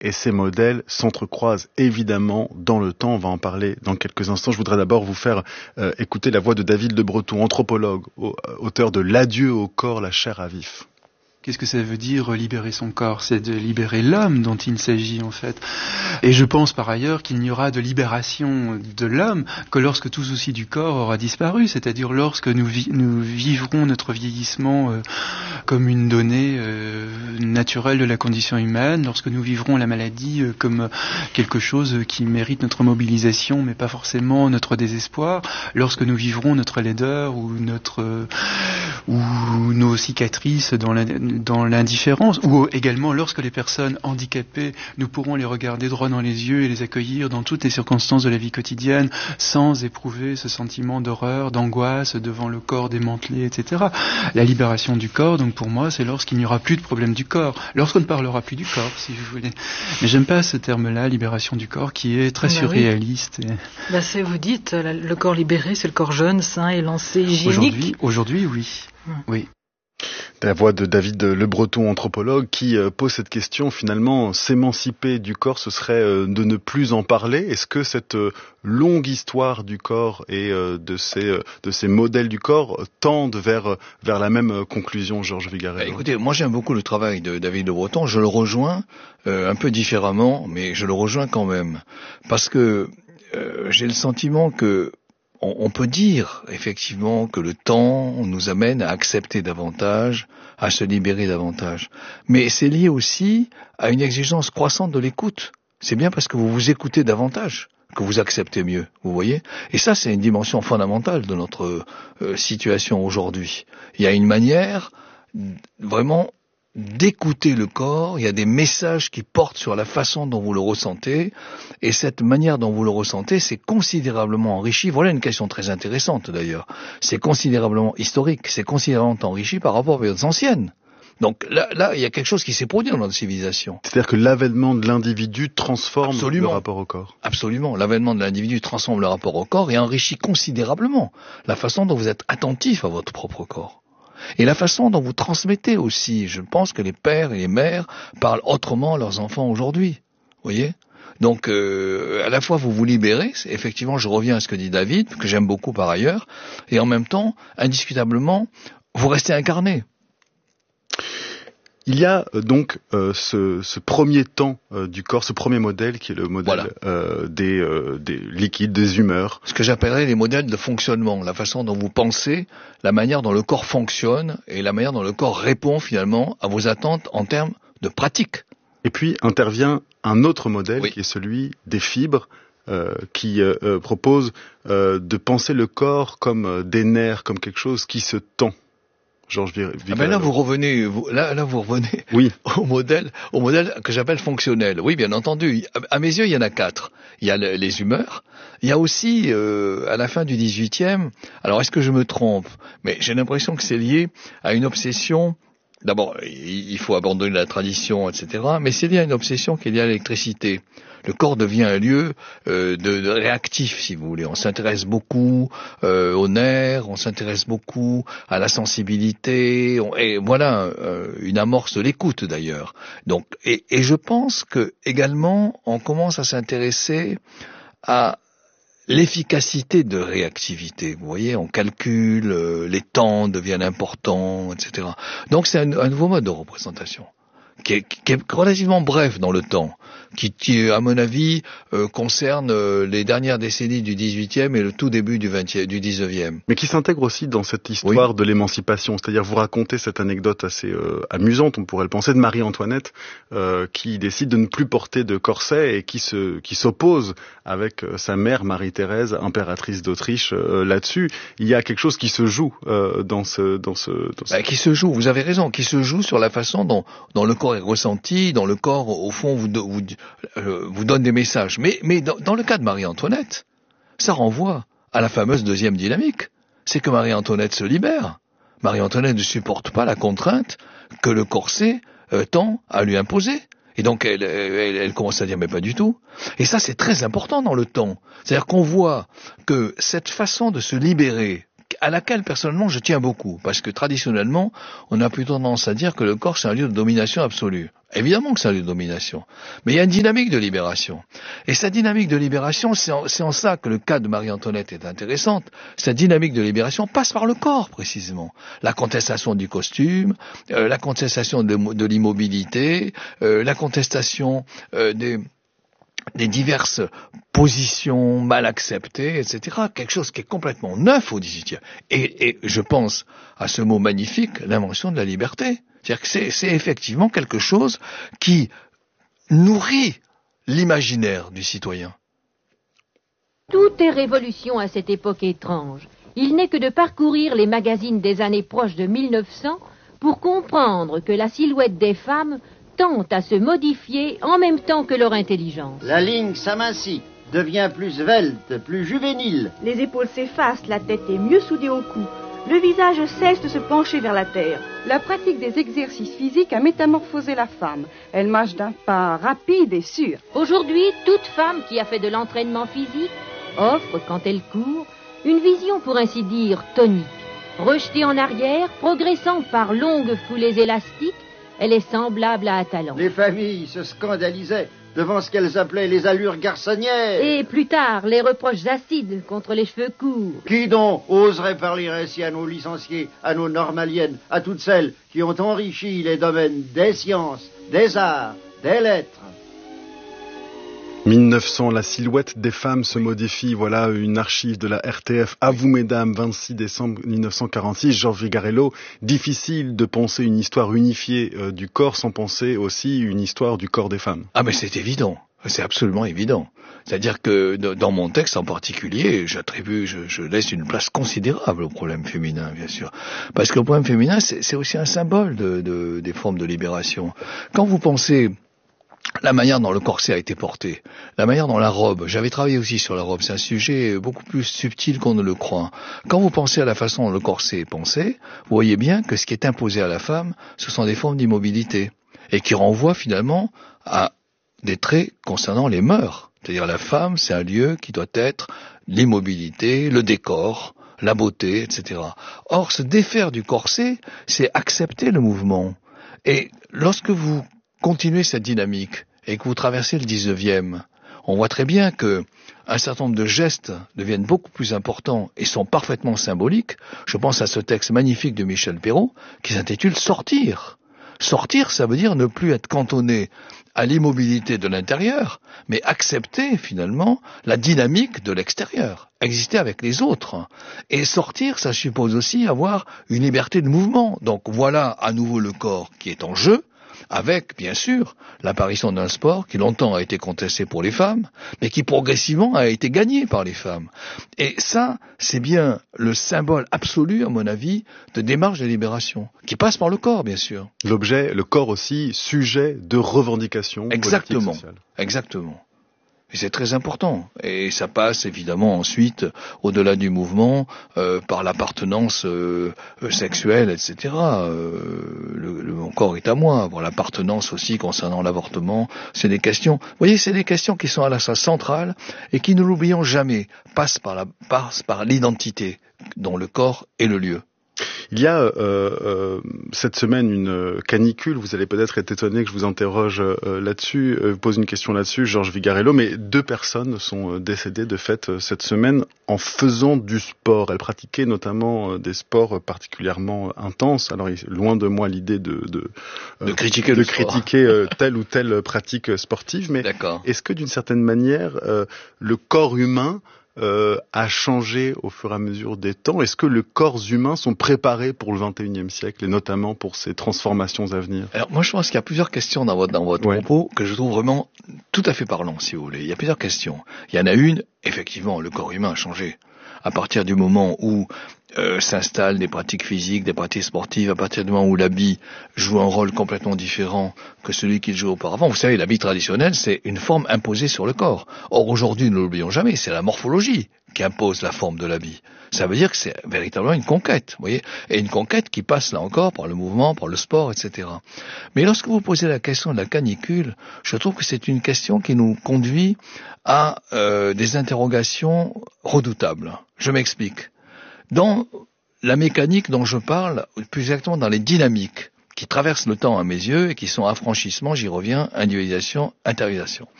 et ces modèles s'entrecroisent évidemment dans le temps. On va en parler dans quelques instants. Je voudrais d'abord vous faire écouter la voix de David Le Breton, anthropologue, auteur de L'adieu au corps, la chair à vif. Qu'est-ce que ça veut dire libérer son corps? C'est de libérer l'homme dont il s'agit en fait. Et je pense par ailleurs qu'il n'y aura de libération de l'homme que lorsque tout souci du corps aura disparu, c'est-à-dire lorsque nous vivrons notre vieillissement comme une donnée naturelle de la condition humaine, lorsque nous vivrons la maladie comme quelque chose qui mérite notre mobilisation mais pas forcément notre désespoir, lorsque nous vivrons notre laideur ou nos cicatrices dans l'indifférence, ou également lorsque les personnes handicapées, nous pourrons les regarder droit dans les yeux et les accueillir dans toutes les circonstances de la vie quotidienne, sans éprouver ce sentiment d'horreur, d'angoisse devant le corps démantelé, etc. La libération du corps, donc pour moi, c'est lorsqu'il n'y aura plus de problème du corps, lorsqu'on ne parlera plus du corps, si vous voulez. Mais j'aime pas ce terme-là, libération du corps, qui est très surréaliste. Oui. Et... vous dites, le corps libéré, c'est le corps jeune, sain, élancé, hygiénique. Aujourd'hui, oui. Oui. La voix de David Le Breton, anthropologue, qui pose cette question, finalement, s'émanciper du corps, ce serait de ne plus en parler. Est-ce que cette longue histoire du corps et de ces modèles du corps tendent vers la même conclusion, Georges Vigarello? Écoutez, moi j'aime beaucoup le travail de David Le Breton, je le rejoins un peu différemment, mais je le rejoins quand même. Parce que j'ai le sentiment que on peut dire effectivement que le temps nous amène à accepter davantage, à se libérer davantage. Mais c'est lié aussi à une exigence croissante de l'écoute. C'est bien parce que vous vous écoutez davantage que vous acceptez mieux, vous voyez. Et ça, c'est une dimension fondamentale de notre situation aujourd'hui. Il y a une manière vraiment d'écouter le corps, il y a des messages qui portent sur la façon dont vous le ressentez, et cette manière dont vous le ressentez, c'est considérablement enrichi. Voilà une question très intéressante d'ailleurs. C'est considérablement historique, c'est considérablement enrichi par rapport aux périodes anciennes. Donc là, il y a quelque chose qui s'est produit dans notre civilisation. C'est-à-dire que l'avènement de l'individu transforme le rapport au corps. Absolument. L'avènement de l'individu transforme le rapport au corps et enrichit considérablement la façon dont vous êtes attentif à votre propre corps. Et la façon dont vous transmettez aussi, je pense que les pères et les mères parlent autrement à leurs enfants aujourd'hui, vous voyez. Donc à la fois vous vous libérez, effectivement je reviens à ce que dit David, que j'aime beaucoup par ailleurs, et en même temps, indiscutablement, vous restez incarné. Il y a donc ce premier temps du corps, ce premier modèle qui est le modèle des liquides, des humeurs. Ce que j'appellerais les modèles de fonctionnement, la façon dont vous pensez, la manière dont le corps fonctionne et la manière dont le corps répond finalement à vos attentes en termes de pratique. Et puis intervient un autre modèle qui est celui des fibres, qui propose de penser le corps comme des nerfs, comme quelque chose qui se tend. Georges Vigarello. Là vous revenez, oui, au modèle que j'appelle fonctionnel. Oui, bien entendu. À mes yeux, il y en a 4. Il y a les humeurs. Il y a aussi, à la fin du 18e, alors est-ce que je me trompe? Mais j'ai l'impression que c'est lié à une obsession. D'abord, il faut abandonner la tradition, etc. Mais c'est lié à une obsession qui est liée à l'électricité. Le corps devient un lieu de réactif, si vous voulez. On s'intéresse beaucoup aux nerfs, on s'intéresse beaucoup à la sensibilité, et voilà une amorce de l'écoute d'ailleurs. Donc, et je pense que également on commence à s'intéresser à l'efficacité de réactivité. Vous voyez, on calcule, les temps deviennent importants, etc. Donc c'est un nouveau mode de représentation qui est relativement bref dans le temps, qui à mon avis concerne les dernières décennies du 18e et le tout début du 19e. Mais qui s'intègre aussi dans cette histoire de l'émancipation, c'est-à-dire vous racontez cette anecdote assez amusante, on pourrait le penser, de Marie-Antoinette qui décide de ne plus porter de corset et qui s'oppose avec sa mère Marie-Thérèse, impératrice d'Autriche, là-dessus. Il y a quelque chose qui se joue qui se joue, vous avez raison, qui se joue sur la façon dont le corps est ressenti, dont le corps au fond vous donne des messages. Mais dans le cas de Marie-Antoinette, ça renvoie à la fameuse deuxième dynamique. C'est que Marie-Antoinette se libère. Marie-Antoinette ne supporte pas la contrainte que le corset tend à lui imposer. Et donc elle commence à dire mais pas du tout. Et ça c'est très important dans le temps. C'est-à-dire qu'on voit que cette façon de se libérer à laquelle personnellement je tiens beaucoup, parce que traditionnellement, on a plutôt tendance à dire que le corps c'est un lieu de domination absolue. Évidemment que c'est un lieu de domination, mais il y a une dynamique de libération. Et cette dynamique de libération, c'est en ça que le cas de Marie-Antoinette est intéressante. Cette dynamique de libération passe par le corps, précisément. La contestation du costume, la contestation de l'immobilité, la contestation des diverses positions mal acceptées, etc. Quelque chose qui est complètement neuf au XVIIIe. Et je pense à ce mot magnifique, l'invention de la liberté. C'est-à-dire que c'est effectivement quelque chose qui nourrit l'imaginaire du citoyen. Tout est révolution à cette époque étrange. Il n'est que de parcourir les magazines des années proches de 1900 pour comprendre que la silhouette des femmes tend à se modifier en même temps que leur intelligence. La ligne s'amincit, devient plus svelte, plus juvénile. Les épaules s'effacent, la tête est mieux soudée au cou. Le visage cesse de se pencher vers la terre. La pratique des exercices physiques a métamorphosé la femme. Elle marche d'un pas rapide et sûr. Aujourd'hui, toute femme qui a fait de l'entraînement physique offre, quand elle court, une vision pour ainsi dire tonique. Rejetée en arrière, progressant par longues foulées élastiques, elle est semblable à un talent. Les familles se scandalisaient devant ce qu'elles appelaient les allures garçonnières. Et plus tard, les reproches acides contre les cheveux courts. Qui donc oserait parler ainsi à nos licenciés, à nos normaliennes, à toutes celles qui ont enrichi les domaines des sciences, des arts, des lettres? 1900, la silhouette des femmes se modifie. Voilà une archive de la RTF. À vous, mesdames, 26 décembre 1946. Georges Vigarello, difficile de penser une histoire unifiée du corps sans penser aussi une histoire du corps des femmes. Ah, mais c'est évident. C'est absolument évident. C'est-à-dire que dans mon texte en particulier, je laisse une place considérable au problème féminin, bien sûr. Parce que le problème féminin, c'est aussi un symbole des formes de libération. Quand vous pensez la manière dont le corset a été porté, la manière dont la robe, j'avais travaillé aussi sur la robe, c'est un sujet beaucoup plus subtil qu'on ne le croit. Quand vous pensez à la façon dont le corset est pensé, vous voyez bien que ce qui est imposé à la femme, ce sont des formes d'immobilité, et qui renvoient finalement à des traits concernant les mœurs. C'est-à-dire la femme, c'est un lieu qui doit être l'immobilité, le décor, la beauté, etc. Or, se défaire du corset, c'est accepter le mouvement. Et lorsque vous continuez cette dynamique et que vous traversez le 19e, on voit très bien que un certain nombre de gestes deviennent beaucoup plus importants et sont parfaitement symboliques. Je pense à ce texte magnifique de Michel Perrault qui s'intitule « Sortir ». Sortir, ça veut dire ne plus être cantonné à l'immobilité de l'intérieur, mais accepter finalement la dynamique de l'extérieur, exister avec les autres. Et sortir, ça suppose aussi avoir une liberté de mouvement. Donc voilà à nouveau le corps qui est en jeu, avec, bien sûr, l'apparition d'un sport qui longtemps a été contesté pour les femmes, mais qui progressivement a été gagné par les femmes. Et ça, c'est bien le symbole absolu, à mon avis, de démarche de libération, qui passe par le corps, bien sûr. L'objet, le corps aussi, sujet de revendication politique, sociale. Exactement. Et c'est très important. Et ça passe évidemment ensuite, au-delà du mouvement, par l'appartenance sexuelle, etc. Mon corps est à moi. Bon, l'appartenance aussi concernant l'avortement, c'est des questions. Vous voyez, c'est des questions qui sont à la fois centrales et qui, ne l'oublions jamais, passent par l'identité dont le corps est le lieu. Il y a cette semaine une canicule, vous allez peut-être être étonné que je vous interroge là-dessus, pose une question là-dessus, Georges Vigarello, mais 2 personnes sont décédées de fait cette semaine en faisant du sport. Elles pratiquaient notamment des sports particulièrement intenses. Alors loin de moi l'idée de critiquer telle ou telle pratique sportive, mais est-ce que d'une certaine manière le corps humain a changé au fur et à mesure des temps? Est-ce que les corps humains sont préparés pour le XXIe siècle et notamment pour ces transformations à venir? Alors moi je pense qu'il y a plusieurs questions dans votre propos que je trouve vraiment tout à fait parlant, si vous voulez. Il y a plusieurs questions. Il y en a une, effectivement, le corps humain a changé. À partir du moment où s'installent des pratiques physiques, des pratiques sportives, à partir du moment où l'habit joue un rôle complètement différent que celui qu'il jouait auparavant. Vous savez, l'habit traditionnel, c'est une forme imposée sur le corps. Or, aujourd'hui, ne l'oublions jamais, c'est la morphologie qui impose la forme de l'habit. Ça veut dire que c'est véritablement une conquête, vous voyez, et une conquête qui passe, là encore, par le mouvement, par le sport, etc. Mais lorsque vous posez la question de la canicule, je trouve que c'est une question qui nous conduit à des interrogations redoutables. Je m'explique. Dans la mécanique dont je parle, plus exactement dans les dynamiques qui traversent le temps à mes yeux et qui sont affranchissement, j'y reviens, individualisation, intériorisation.